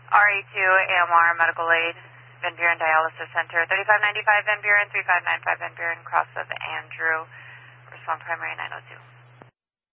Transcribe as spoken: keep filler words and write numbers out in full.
R A two A M R Medical Aid, Van Buren Dialysis Center, thirty-five ninety-five Van Buren, three five nine five Van Buren, cross of Andrew, respond primary nine oh two.